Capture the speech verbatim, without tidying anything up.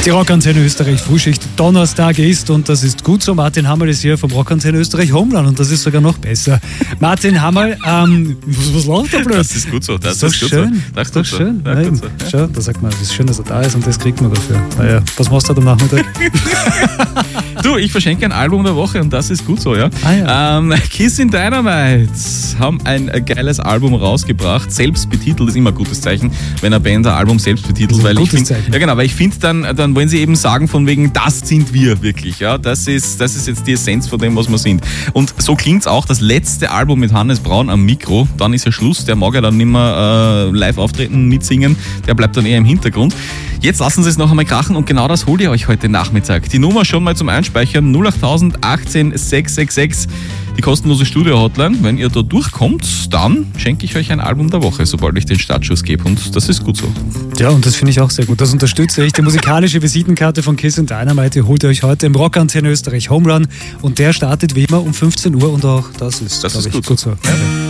Die Rockantenne Österreich Frühschicht Donnerstag ist und das ist gut so. Martin Hammerl ist hier vom Rockantenne Österreich Homeland und das ist sogar noch besser. Martin Hammerl, ähm, was, was läuft da blöd? Das ist gut so. Das, das ist, ist doch gut schön. so. Das ist doch schön. so. Ja, Nein, gut so. Ja. Schau, da sagt man, es ist schön, dass er da ist und das kriegt man dafür. Naja, was machst du heute am Nachmittag? Du, ich verschenke ein Album der Woche und das ist gut so, ja. Ah, ja. Ähm, Kiss in Dynamite haben ein geiles Album rausgebracht. Selbst betitelt ist immer ein gutes Zeichen, wenn eine Band ein Album selbst betitelt. Ein weil gutes ich find, Zeichen. Ja genau, weil ich finde, dann, dann wollen sie eben sagen von wegen, das sind wir wirklich. Ja? Das ist, das ist jetzt die Essenz von dem, was wir sind. Und so klingt es auch, das letzte Album mit Hannes Braun am Mikro. Dann ist ja Schluss, der mag ja dann nicht mehr äh, live auftreten, mitsingen. Der bleibt dann eher im Hintergrund. Jetzt lassen Sie es noch einmal krachen und genau das holt ihr euch heute Nachmittag. Die Nummer schon mal zum Einspeichern, null acht achtzehn sechs sechs sechs, die kostenlose Studio-Hotline. Wenn ihr da durchkommt, dann schenke ich euch ein Album der Woche, sobald ich den Startschuss gebe und das ist gut so. Ja, und das finde ich auch sehr gut. Das unterstütze ich. Die musikalische Visitenkarte von Kiss in Dynamite, die holt ihr euch heute im Rockantenne Österreich Home Run und der startet wie immer um fünfzehn Uhr und auch das ist, das ist ich, gut, gut so. Ja.